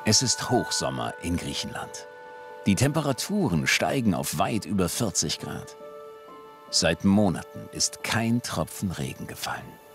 Es ist Hochsommer in Griechenland. Die Temperaturen steigen auf weit über 40 Grad. Seit Monaten ist kein Tropfen Regen gefallen.